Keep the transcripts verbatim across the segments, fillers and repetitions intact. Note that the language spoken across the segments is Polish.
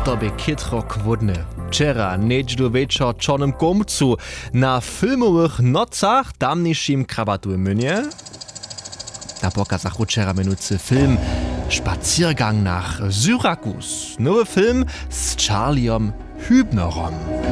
to by kitro kwodne. Wczera, niedzielu wieczor w Czarnym Komcu, na filmowych nocach tamniejszym krabatu w Mynie. Na pokazach wczera minuty film Spaziergang nach Syrakus. Nowy film z Charliem Hübnerom.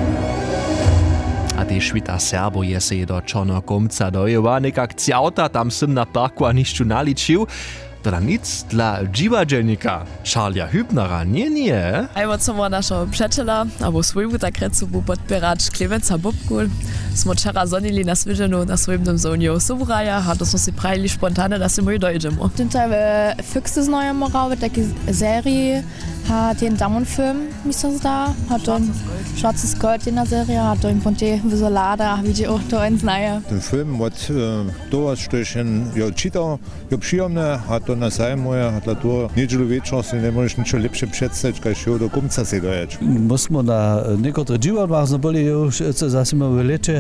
A ty świta Serbo je se do Czarnego Komca dojewa, nekak ciauta tam sym na parku a nišću naličił. To na nic dla dziwadzielnika Charlia Hübnera nie nie. Einmal zum naszego przyjaciela, albo swojemu tak recu był podpieracz Klemenca Bobkul. Smo wczera zonili na Swyżenu na swoim zonie Sobraja, a to są si prajli spontane, da si mój dojdziemy. Den Teil Füchse z neue Morau, takie Serie, hat den Damen-Film, misst da, hat dann Schwarzes Gold in der Serie, hat dann Ponte Visolada, wie auch da ins Neue. Den Film, was da stöchen, ja, czytał, ja przyjemne, hat na sajmoje, hat la to niedzielu wieczor, si ne możeš ničo lepše představiť, kaj šel do Komca si dojeć. Musimy na niektóre dziwot machen, byli już zase w lecie,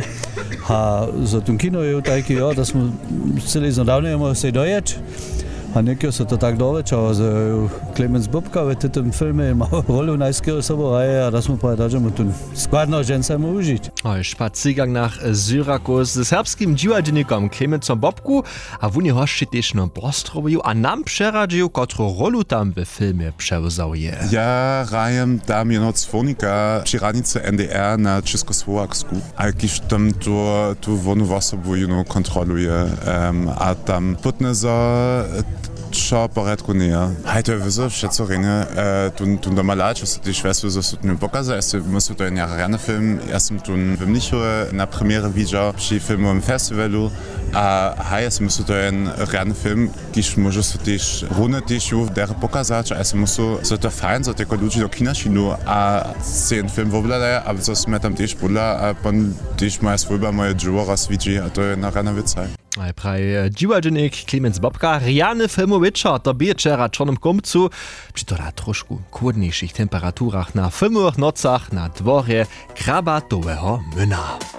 a za tym kino je taki, ja, da smo celi zadavne imamo se dojeć. A nekaj so to tak dovečal, že Klemens Bobka v tem filme ima rolu najského soboraje a da smo povedali, že mu tu skladno žencemu užiť. Spaziergang nach Syrakus z serbskim dziwadziennikom Klemencom Bobku, a w Unii hoszczy też na Bostrowiu, a nam przeradził, kotru rolu tam w filmie przełzał je. Ja rajem tam jeno Cwonika przy ranicy N D R na Českosłowaksku, a jakiś tam tu, tu wonu osobu jeno kontroluje, um, a tam putne za Čo poredku nie. Hej, to je vizo všetko rejne. Tu, tu doma láč, čo sa ty švesu zo sutným pokaza. Ja si musím to je nejaký rane film. Ja som tu v Mnichove na premiére videl pri filmovom festivalu. A hej, ja si musím to je rane film, když môžu sa tiež rune tiež ju dere pokazať. A ja si musím sa to fajn, za teko ľudí do kina šinu a si ten film vobľadajú, a co sme tam tiež podľa a pon tiež moja svojba, moje džuvo rozvidí a to je na rane vicaj. A praj dziwadziennik Klemens Bobka, riany filmowicza, to bie wczera w Czarnym Komcu, przy to na troszkę chłodniejszych temperaturach na filmowych nocach na dworze krabatowego Myna.